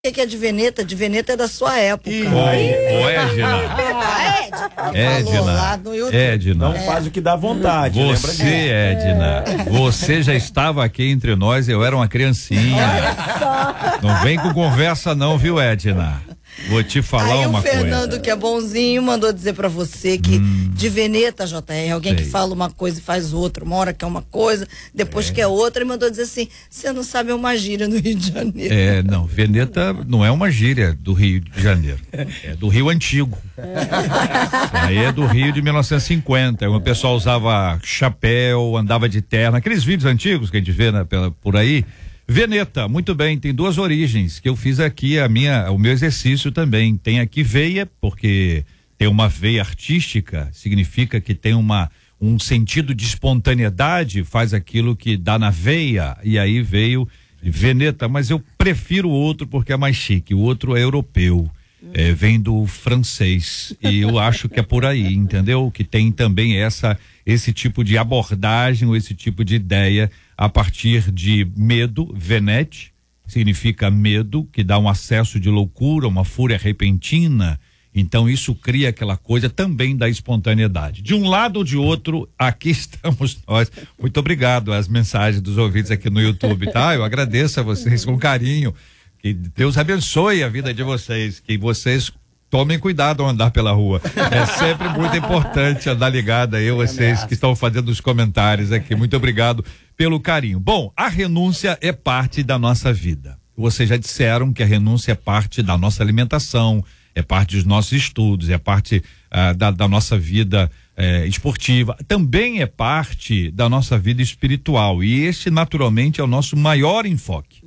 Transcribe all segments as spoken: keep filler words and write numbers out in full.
O que é de Veneta? De Veneta é da sua época. Ô, Edna. Edna. Edna. Não faz o que dá vontade. Você, Edna, você já estava aqui entre nós, eu era uma criancinha. Não vem com conversa não, viu, Edna? Vou te falar Aí uma coisa. Aí o Fernando, coisa. que é bonzinho, mandou dizer pra você que hum, de Veneta, J R, alguém sei. que fala uma coisa e faz outra, uma hora quer uma coisa, depois é. quer outra, e mandou dizer assim, você não sabe, é uma gíria no Rio de Janeiro. É, não, Veneta não é uma gíria do Rio de Janeiro, é do Rio Antigo. É. Aí é do Rio de mil novecentos e cinquenta, o pessoal usava chapéu, andava de terno, aqueles vídeos antigos que a gente vê, né, pela, por aí. Veneta, muito bem, tem duas origens que eu fiz aqui, a minha, o meu exercício também. Tem aqui veia, porque tem uma veia artística, significa que tem uma, um sentido de espontaneidade, faz aquilo que dá na veia, e aí veio Veneta, mas eu prefiro o outro porque é mais chique, o outro é europeu, é, vem do francês, e eu acho que é por aí, entendeu? Que tem também essa, esse tipo de abordagem, ou esse tipo de ideia, a partir de medo, venete, significa medo, que dá um acesso de loucura, uma fúria repentina, então isso cria aquela coisa também da espontaneidade. De um lado ou de outro, aqui estamos nós. Muito obrigado às mensagens dos ouvintes aqui no YouTube, tá? Eu agradeço a vocês com carinho, que Deus abençoe a vida de vocês, que vocês tomem cuidado ao andar pela rua. É sempre muito importante andar ligado aí, vocês que estão fazendo os comentários aqui. Muito obrigado pelo carinho. Bom, a renúncia é parte da nossa vida. Vocês já disseram que a renúncia é parte da nossa alimentação, é parte dos nossos estudos, é parte ah, da, da nossa vida eh, esportiva, também é parte da nossa vida espiritual. E esse, naturalmente, é o nosso maior enfoque.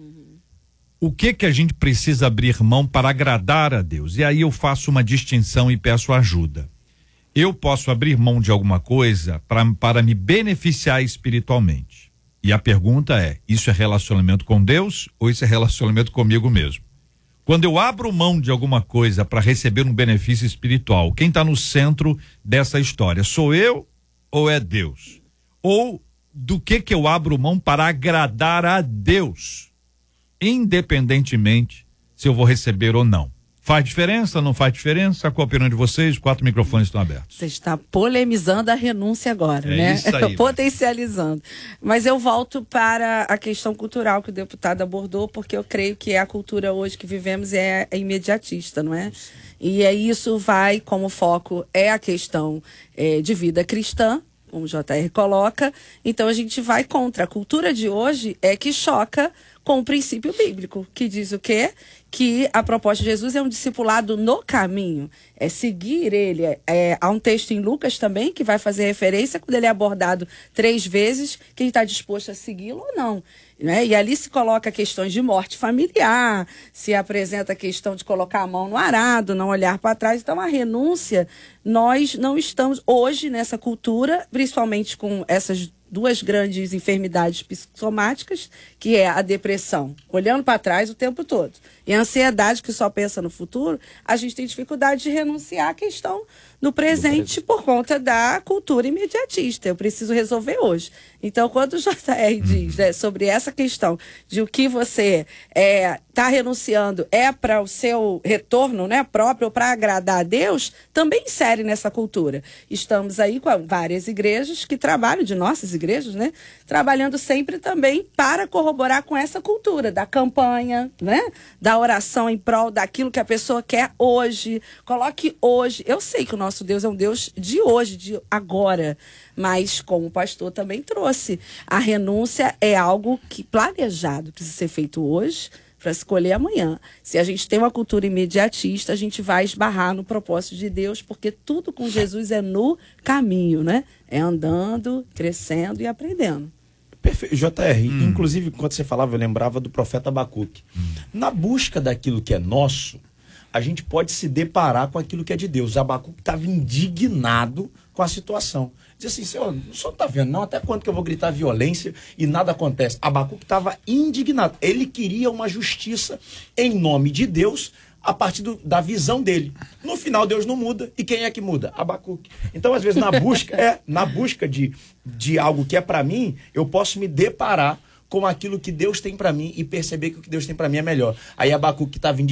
O que que a gente precisa abrir mão para agradar a Deus? E aí eu faço uma distinção e peço ajuda. Eu posso abrir mão de alguma coisa pra, para me beneficiar espiritualmente. E a pergunta é, isso é relacionamento com Deus ou isso é relacionamento comigo mesmo? Quando eu abro mão de alguma coisa para receber um benefício espiritual, quem está no centro dessa história? Sou eu ou é Deus? Ou do que que eu abro mão para agradar a Deus? Independentemente se eu vou receber ou não. Faz diferença, não faz diferença? Qual a opinião de vocês? Os quatro microfones estão abertos. Você está polemizando a renúncia agora, é né? Isso aí, potencializando. Mas eu volto para a questão cultural que o deputado abordou, porque eu creio que a cultura hoje que vivemos é, é imediatista, não é? E é isso vai como foco, é a questão é, de vida cristã, como o J R coloca. Então a gente vai contra. A cultura de hoje é que choca com o princípio bíblico, que diz o quê? Que a proposta de Jesus é um discipulado no caminho, é seguir ele. É, é, há um texto em Lucas também que vai fazer referência, quando ele é abordado três vezes, que ele está disposto a segui-lo ou não. Né? E ali se coloca questões de morte familiar, se apresenta a questão de colocar a mão no arado, não olhar para trás. Então a renúncia, nós não estamos hoje nessa cultura, principalmente com essas duas grandes enfermidades psicossomáticas, que é a depressão, olhando para trás o tempo todo, e a ansiedade, que só pensa no futuro. A gente tem dificuldade de renunciar à questão no presente por conta da cultura imediatista. Eu preciso resolver hoje. Então, quando o J R diz, né, sobre essa questão de o que você está é, renunciando é para o seu retorno, né, próprio, para agradar a Deus, também insere nessa cultura. Estamos aí com várias igrejas que trabalham, de nossas igrejas, né, trabalhando sempre também para corroborar com essa cultura da campanha, né, da oração em prol daquilo que a pessoa quer hoje. Coloque hoje. Eu sei que o nosso Deus é um Deus de hoje, de agora, mas como o pastor também trouxe, a renúncia é algo que planejado, precisa ser feito hoje para escolher amanhã. Se a gente tem uma cultura imediatista, a gente vai esbarrar no propósito de Deus, porque tudo com Jesus é no caminho, né? É andando, crescendo e aprendendo. Perfeito. J R, hum. inclusive, quando você falava, eu lembrava do profeta Abacuque. Hum. Na busca daquilo que é nosso, a gente pode se deparar com aquilo que é de Deus. Abacuque estava indignado com a situação. Diz assim, senhor, o senhor não está vendo não? Até quando que eu vou gritar violência e nada acontece? Abacuque estava indignado. Ele queria uma justiça em nome de Deus, a partir do, da visão dele. No final, Deus não muda. E quem é que muda? Abacuque. Então, às vezes, na busca, é, na busca de, de algo que é para mim, eu posso me deparar com aquilo que Deus tem para mim e perceber que o que Deus tem para mim é melhor. Aí Abacuque estava